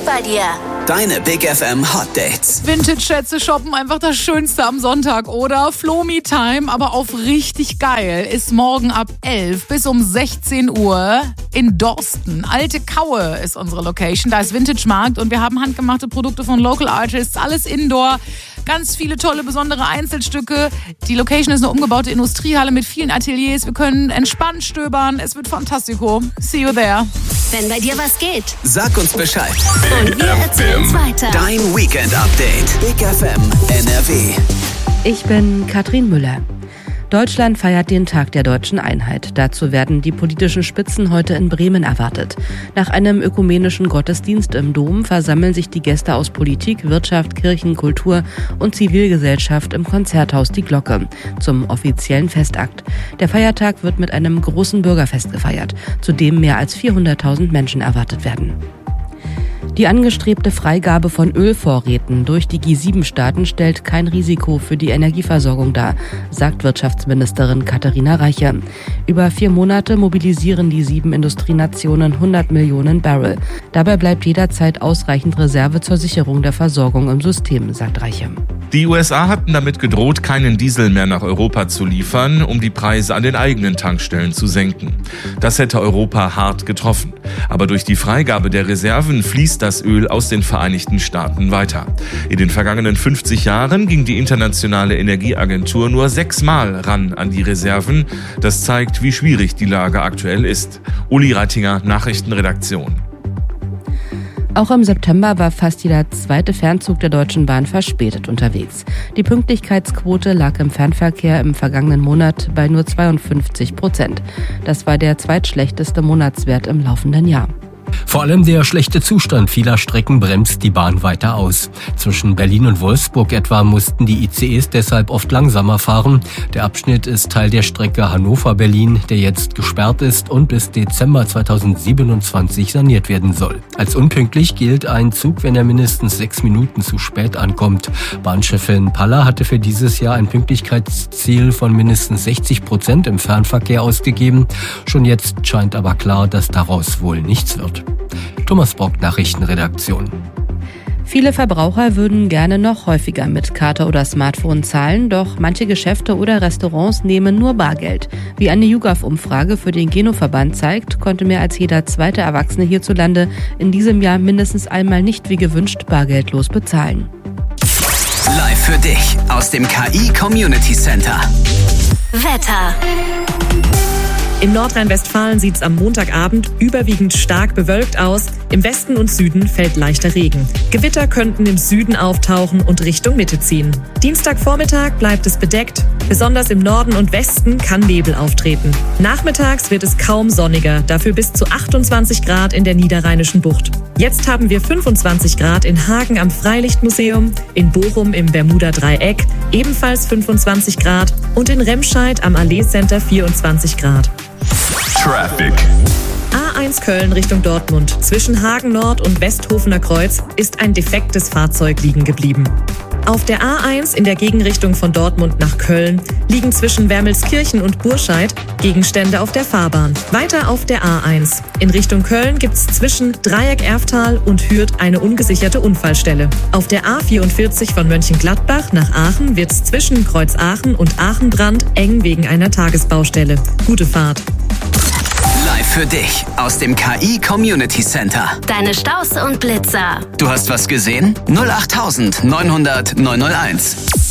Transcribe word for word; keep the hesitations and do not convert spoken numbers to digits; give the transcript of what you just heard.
geht bei dir? Deine Big F M Hot Dates. Vintage-Schätze shoppen, einfach das Schönste am Sonntag, oder? Flomi-Time, aber auf richtig geil, ist morgen ab elf bis um sechzehn Uhr in Dorsten. Alte Kaue ist unsere Location, da ist Vintage-Markt und wir haben handgemachte Produkte von Local Artists, alles Indoor. Ganz viele tolle, besondere Einzelstücke. Die Location ist eine umgebaute Industriehalle mit vielen Ateliers. Wir können entspannt stöbern. Es wird fantastico. See you there. Wenn bei dir was geht, Sag uns Bescheid. und wir erzählen's weiter. Dein Weekend Update. Big F M N R W. Ich bin Katrin Müller. Deutschland feiert den Tag der deutschen Einheit. Dazu werden die politischen Spitzen heute in Bremen erwartet. Nach einem ökumenischen Gottesdienst im Dom versammeln sich die Gäste aus Politik, Wirtschaft, Kirchen, Kultur und Zivilgesellschaft im Konzerthaus Die Glocke zum offiziellen Festakt. Der Feiertag wird mit einem großen Bürgerfest gefeiert, zu dem mehr als vierhunderttausend Menschen erwartet werden. Die angestrebte Freigabe von Ölvorräten durch die G sieben Staaten stellt kein Risiko für die Energieversorgung dar, sagt Wirtschaftsministerin Katharina Reiche. Über vier Monate mobilisieren die sieben Industrienationen hundert Millionen Barrel. Dabei bleibt jederzeit ausreichend Reserve zur Sicherung der Versorgung im System, sagt Reiche. Die U S A hatten damit gedroht, keinen Diesel mehr nach Europa zu liefern, um die Preise an den eigenen Tankstellen zu senken. Das hätte Europa hart getroffen. Aber durch die Freigabe der Reserven fließt das Öl aus den Vereinigten Staaten weiter. In den vergangenen fünfzig Jahren ging die Internationale Energieagentur nur sechsmal ran an die Reserven. Das zeigt, wie schwierig die Lage aktuell ist. Uli Reitinger, Nachrichtenredaktion. Auch im September war fast jeder zweite Fernzug der Deutschen Bahn verspätet unterwegs. Die Pünktlichkeitsquote lag im Fernverkehr im vergangenen Monat bei nur zweiundfünfzig Prozent. Das war der zweitschlechteste Monatswert im laufenden Jahr. Vor allem der schlechte Zustand vieler Strecken bremst die Bahn weiter aus. Zwischen Berlin und Wolfsburg etwa mussten die I C Es deshalb oft langsamer fahren. Der Abschnitt ist Teil der Strecke Hannover-Berlin, der jetzt gesperrt ist und bis Dezember zweitausendsiebenundzwanzig saniert werden soll. Als unpünktlich gilt ein Zug, wenn er mindestens sechs Minuten zu spät ankommt. Bahnchefin Paller hatte für dieses Jahr ein Pünktlichkeitsziel von mindestens sechzig Prozent im Fernverkehr ausgegeben. Schon jetzt scheint aber klar, dass daraus wohl nichts wird. Thomas Brock, Nachrichtenredaktion. Viele Verbraucher würden gerne noch häufiger mit Karte oder Smartphone zahlen, doch manche Geschäfte oder Restaurants nehmen nur Bargeld. Wie eine YouGov-Umfrage für den Geno-Verband zeigt, konnte mehr als jeder zweite Erwachsene hierzulande in diesem Jahr mindestens einmal nicht wie gewünscht bargeldlos bezahlen. Live für dich aus dem K I Community Center. Wetter. In Nordrhein-Westfalen sieht es am Montagabend überwiegend stark bewölkt aus. Im Westen und Süden fällt leichter Regen. Gewitter könnten im Süden auftauchen und Richtung Mitte ziehen. Dienstagvormittag bleibt es bedeckt. Besonders im Norden und Westen kann Nebel auftreten. Nachmittags wird es kaum sonniger, dafür bis zu achtundzwanzig Grad in der Niederrheinischen Bucht. Jetzt haben wir fünfundzwanzig Grad in Hagen am Freilichtmuseum, in Bochum im Bermuda-Dreieck, ebenfalls fünfundzwanzig Grad und in Remscheid am Allee Center vierundzwanzig Grad. Traffic. A eins Köln Richtung Dortmund. Zwischen Hagen Nord und Westhofener Kreuz ist ein defektes Fahrzeug liegen geblieben. Auf der A eins in der Gegenrichtung von Dortmund nach Köln liegen zwischen Wermelskirchen und Burscheid Gegenstände auf der Fahrbahn. Weiter auf der A eins. In Richtung Köln gibt's zwischen Dreieck-Erftal und Hürth eine ungesicherte Unfallstelle. Auf der A vierundvierzig von Mönchengladbach nach Aachen wird's zwischen Kreuz Aachen und Aachenbrand eng wegen einer Tagesbaustelle. Gute Fahrt. Live für dich aus dem K I Community Center. Deine Staus und Blitzer. Du hast was gesehen? null acht neunhundert neunhunderteins.